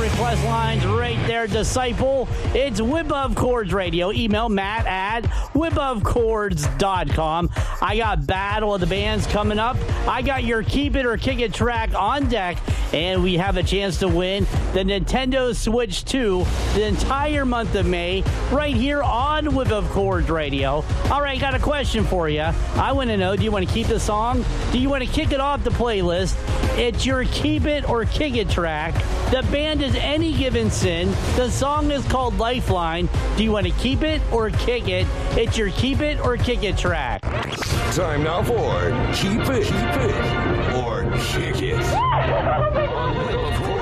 request lines right there, Disciple. It's Whip of Chords Radio. Email Matt at whipofchords.com. I got Battle of the Bands coming up. I got your Keep It or Kick It track on deck, and we have a chance to win the Nintendo Switch 2 the entire month of May right here on Whip of Chords Radio. All right, got a question for you. I want to know, do you want to keep the song? Do you want to kick it off the playlist? It's your Keep It or Kick It track. The band is Any Given Sin. The song is called Lifeline. Do you want to keep it or kick it? It's your Keep It or Kick It track. Time now for Keep It or Kick It. On Whip of Chords.